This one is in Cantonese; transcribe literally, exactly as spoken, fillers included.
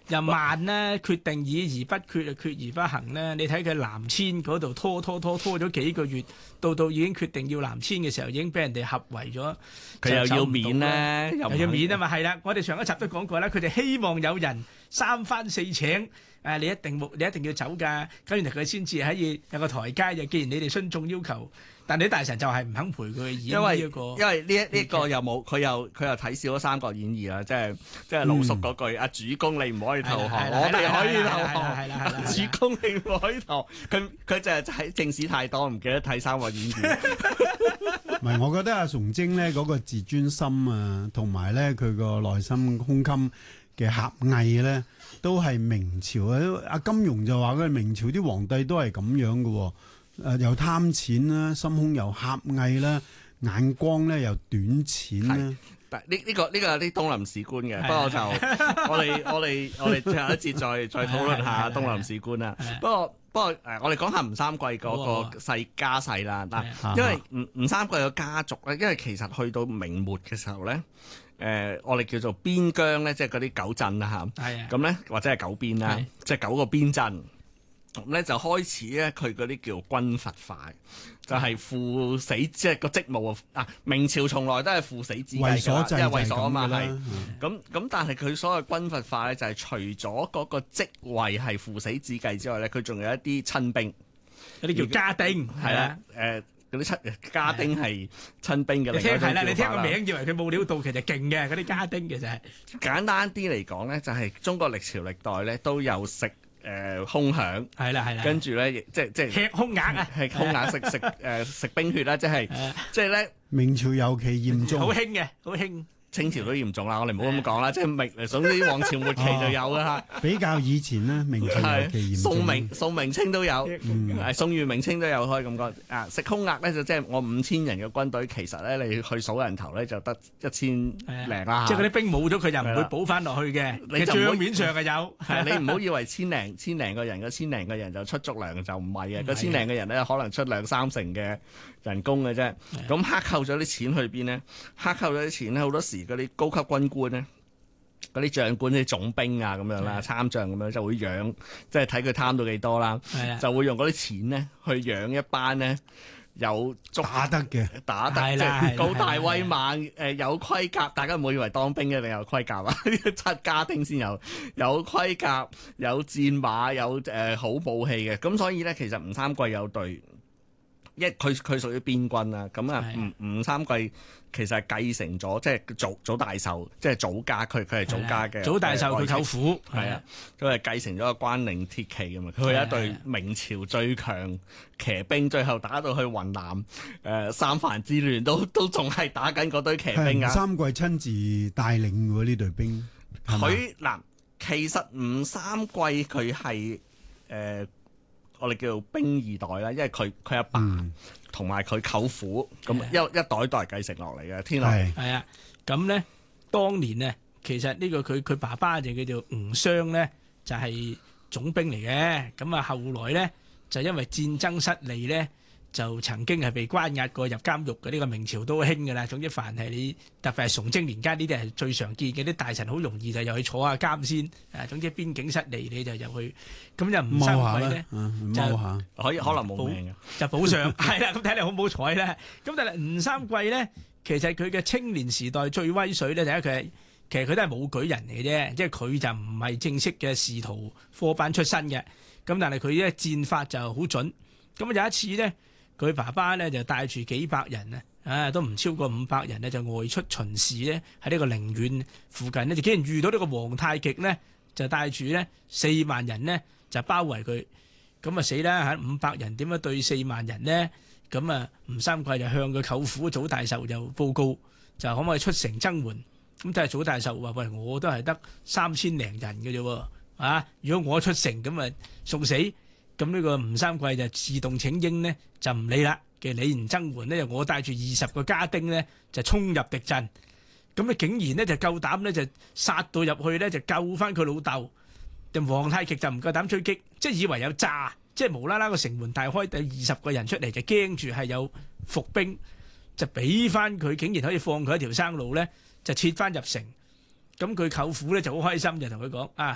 又慢咧，決定議而不決，決而不行咧。你睇佢南遷嗰度拖拖拖拖咗幾個月，到到已經決定要南遷嘅時候，已經俾人哋合圍咗。 佢又要面咧， 又要面啊嘛，係啦。我哋上一集都講過啦，佢哋希望有人三番四請。誒、啊，你一定冇，你一定要走㗎，咁然後佢先至可以有個台階。就既然你哋遵眾要求，但你啲大臣就係唔肯陪佢演呢一個， 因為呢一呢個又冇，佢又佢又睇少咗《三國演義》啦，即係即係老叔嗰句：阿、嗯、主公你唔可以投降，我哋可以投降。係啦，主公你唔可以投降。佢佢就係睇正史太多，唔記得睇《三國演義》。 唔係，我覺得阿崇禎咧嗰個自尊心啊，同埋咧佢個內心胸襟嘅狹隘咧，都係明朝啊！阿金庸就話佢明朝啲皇帝都係咁樣嘅，誒、呃、又貪錢啦，心胸又狹隘啦，眼光咧又短淺啦。 但呢呢個呢、呢個有啲東林史觀嘅，不過就我哋我哋我哋最後一節再再討論下東林史觀啦。不過不過誒，我哋講下吳三桂嗰個世家世啦。嗱，因為吳吳三桂個家族咧，因為其實去到明末嘅時候咧。誒、呃，我哋叫做邊疆咧，即係嗰啲九鎮啦嚇，咁咧或者係九邊啦，即係九個邊鎮，咁咧就開始咧，佢嗰啲叫軍閥化，就係、是、父死，即係個職務啊！明朝從來都係父死子繼㗎，因為為所啊嘛係，咁咁但係佢所謂軍閥化咧，就係除咗嗰個職位係父死子繼之外咧，佢仲有一啲親兵， 有啲叫家丁，係啦，誒。 嗰啲親家丁係親兵嘅， 你聽係啦，你聽個名以為佢冇料到，其實勁嘅嗰啲家丁其實係簡單啲嚟講咧，就係、是、中國歷朝歷代咧都有食誒、呃、空饷，係啦係啦，跟住咧即係即係吃空額啊， 係空額食食誒食冰血啦，即係即係咧明朝尤其嚴重， 好興嘅，好興。 清朝都嚴重啦，我哋唔好咁講啦，即係明，總之皇朝末期就有啦、哦。 比較以前咧，明朝尤其嚴重。 宋明、宋明清都有，嗯、宋元明清都有，可以咁講。啊，食空額咧就即係我五千人嘅軍隊，其實咧你去數人頭咧就得一千零啦。 即係嗰啲兵冇咗，佢就唔會補翻落去嘅。你帳面上係有， 係你唔好以為千零千零個人，嗰千零個人就出足糧就唔係嘅，嗰千零個人咧可能出兩三成嘅人工嘅啫。咁克扣咗啲錢去邊咧？克扣咗啲錢咧，好多時嗰啲高級軍官咧，嗰啲將官啲總兵啊咁樣啦，參將咁樣就會養，即係睇佢貪到幾多啦，就會用嗰啲錢咧去養一班咧有打得嘅， 打得即係高大威猛，誒有盔甲。大家唔好以為當兵一定有盔甲啊，七家丁先有有盔甲、有戰馬、有誒、呃、好武器嘅。咁所以咧，其實吳三桂有隊。一佢佢屬於邊軍啦，咁啊吳吳三桂其實係繼承咗，即係祖祖大壽，即係祖家，佢佢係祖家嘅。祖大壽佢舅父係啊，佢係繼承咗個關嶺鐵騎㗎嘛，佢係一隊明朝最強騎兵，最後打到去雲南誒、呃、三藩之亂，都都仲係打緊嗰堆騎兵啊！ 吳三桂親自帶領喎呢隊兵， 佢嗱其實吳三桂佢係誒。我哋叫做兵二代啦，因為佢佢阿爸同埋佢舅父咁、嗯、一一代一代繼承落嚟嘅。天來係啊，咁咧當年呢，其實呢個佢佢爸爸就叫做吳襄咧，就係、是、總兵嚟嘅。咁啊後來咧就因為戰爭失利咧，就曾經係被關押過入監獄嘅。呢、這個明朝都興㗎啦。總之凡係你特別係崇禎年間呢啲係最常見嘅，啲大臣好容易就入去坐下監先。誒總之邊境失利你就入去。咁就吳三桂咧，就可以可能冇命嘅， 就補上係啦。咁睇你好唔好彩咧？咁但係吳三桂咧，其實佢嘅青年時代最威水咧，第一佢係其實佢都係武舉人嚟嘅啫，即係佢就唔係正式嘅仕途科班出身嘅。咁但係佢咧戰法就好準。咁有一次咧，佢爸爸咧就帶住幾百人啊，啊都唔超過五百人咧，就外出巡視咧，喺呢個寧遠附近咧，就竟然遇到呢個皇太極咧，就帶住咧四萬人咧。就包圍佢，咁啊死啦嚇！五百人點樣對四萬人呢？咁啊吳三桂就向佢舅父祖大壽就報告，就可唔可以出城增援？咁但係祖大壽話：喂，我都係得三千零人嘅啫喎，啊！如果我出城咁啊送死，咁呢個吳三桂就自動請纓呢，就唔理啦。嘅你唔增援呢，就我帶住二十個家丁呢，就衝入敵陣，咁你竟然呢，就夠膽呢，就殺到入去呢，就救翻佢老豆。皇太極就唔夠膽追擊，即係以為有詐，即係無啦啦個城門大開，第二十個人出嚟就驚住係有伏兵，就俾翻佢，竟然可以放佢一條生路咧，就撤翻入城。咁佢舅父咧就好開心，就同佢講：啊，